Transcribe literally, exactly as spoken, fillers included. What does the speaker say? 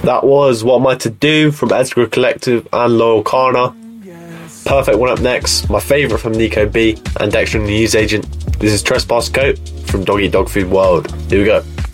That was What Am I to Do from Edgar Collective and Loyal Kana. Perfect one up next, my favourite from Nico B and Dexter and the Newsagent. This is Trespass Coat from Dog Eat Dog Food World. Here we go.